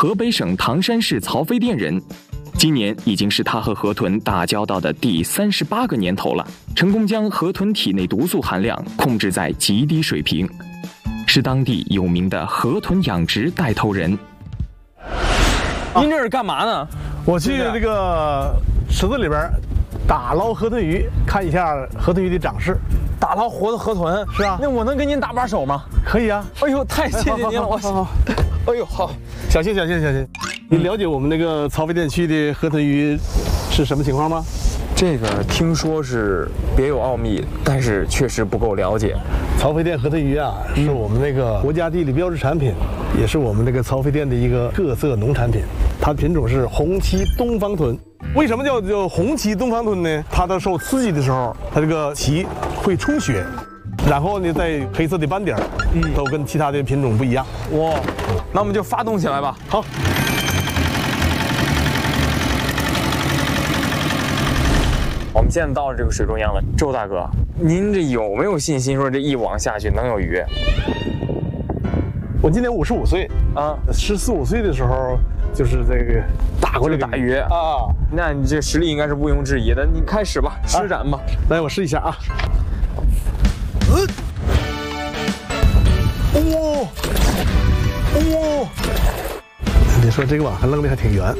河北省唐山市曹妃甸人。今年已经是他和河豚打交道的第38个年头了，成功将河豚体内毒素含量控制在极低水平，是当地有名的河豚养殖带头人。 您这是干嘛呢？ 我去这个池子里边打捞河豚鱼，看一下河豚鱼的长势。 打捞活的河豚？ 是啊。 那我能跟您搭把手吗？ 可以啊。 哎呦，太谢谢您了！ 好。 哎呦，好， 小心小心小心！你了解我们那个曹妃甸区的河豚鱼是什么情况吗？ 这个听说是别有奥秘，但是确实不够了解。 曹妃甸河豚鱼啊，是我们那个国家地理标志产品，也是我们那个曹妃甸的一个特色农产品。它的品种是红鳍东方豚。为什么叫红鳍东方豚呢？它在受刺激的时候，它这个鳍会出血，然后呢，在黑色的斑点，都跟其他的品种不一样。 哇，那我们就发动起来吧。 好。 我们现在到了这个水中央了，周大哥，您这有没有信心说这一网下去能有鱼？ 我今年55岁啊，14、15岁的时候就是这个打过这个打鱼啊，那你这实力应该是毋庸置疑的。你开始吧，施展吧。 来，我试一下啊。你说这个网还扔的还挺圆。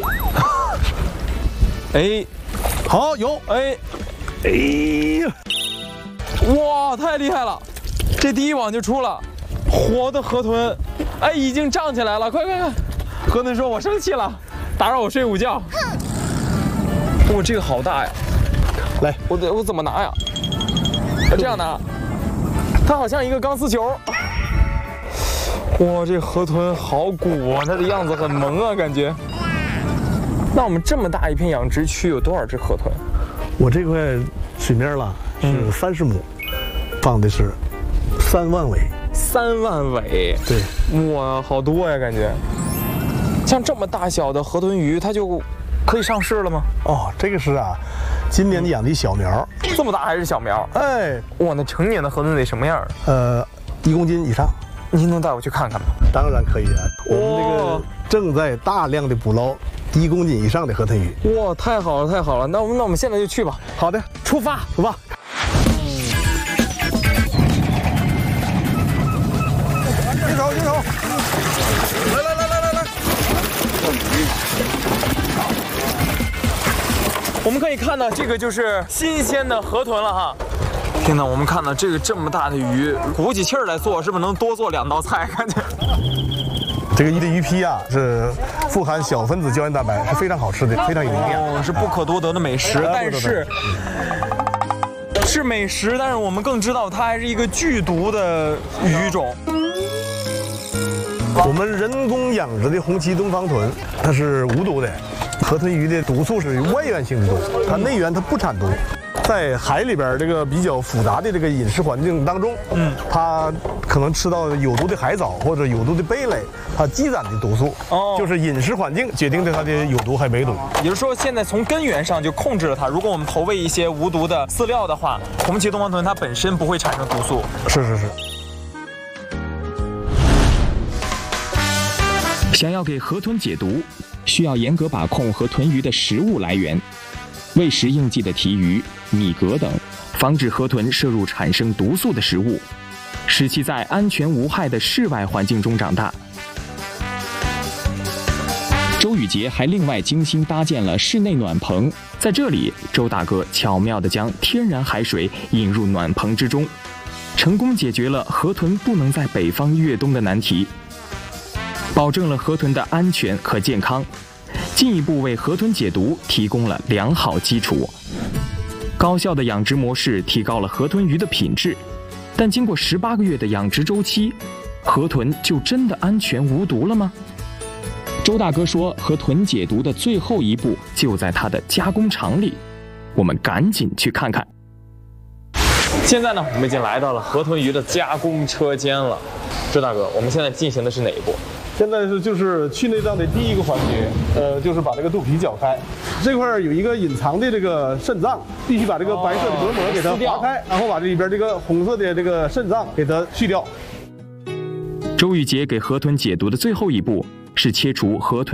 哎， 好，有， 哎呀，哇，太厉害了！这第一网就出了，活的河豚，哎，已经胀起来了，快！河豚说：“我生气了，打扰我睡午觉。”哇，这个好大呀！ 来， 我怎么拿呀？这样拿，它好像一个钢丝球。哇，这河豚好鼓啊，它的样子很萌啊，感觉。那我们这么大一片养殖区有多少只河豚？ 我这块水面了是30亩，放的是3万尾。 3万尾？ 对。 哇，好多呀，感觉。像这么大小的河豚鱼，它就可以上市了吗？ 哦，这个是啊，今年养的小苗。 这么大还是小苗？ 哎， 哇，那成年的河豚得什么样？ 1公斤以上。 您能带我去看看吗？ 当然可以啊，我们这个正在大量的捕捞1公斤以上的河豚鱼。 哇，太好了，太好了！那我们现在就去吧。 好的， 出发。 出发。接手，来。 我们可以看到，这个就是新鲜的河豚了哈。天哪，我们看到这么大的鱼，鼓起气儿来做，是不是能多做2道菜？感觉。 这个鱼皮啊，是富含小分子胶原蛋白，是非常好吃的，非常有营养， 是不可多得的美食。但是是美食，但是我们更知道它还是一个剧毒的鱼种。 我们人工养殖的红鳍东方豚，它是无毒的。河豚鱼的毒素是外源性的毒，它内源它不产毒。在海里边这个比较复杂的这个饮食环境当中，它可能吃到有毒的海藻或者有毒的贝类，它积攒的毒素，就是饮食环境决定的它的有毒还没毒。 也就是说，现在从根源上就控制了它。如果我们投喂一些无毒的饲料的话，红鳍东方豚它本身不会产生毒素。 是。 想要给河豚解毒，需要严格把控河豚鱼的食物来源。喂食应季的鲫鱼、米蛤等，防止河豚摄入产生毒素的食物，使其在安全无害的室外环境中长大。周宇杰还另外精心搭建了室内暖棚，在这里，周大哥巧妙地将天然海水引入暖棚之中，成功解决了河豚不能在北方越冬的难题，保证了河豚的安全和健康。进一步为河豚解毒提供了良好基础。高效的养殖模式提高了河豚鱼的品质，但经过18个月的养殖周期，河豚就真的安全无毒了吗？周大哥说，河豚解毒的最后一步就在它的加工厂里，我们赶紧去看看。 现在呢，我们已经来到了河豚鱼的加工车间了。周大哥，我们现在进行的是哪一步？ 现在就是去内脏的第一个环节，就是把这个肚皮绞开。这块有一个隐藏的这个肾脏，必须把这个白色的薄膜给它划开，然后把这里边这个红色的这个肾脏给它去掉。 周宇杰给河豚解毒的最后一步是切除河豚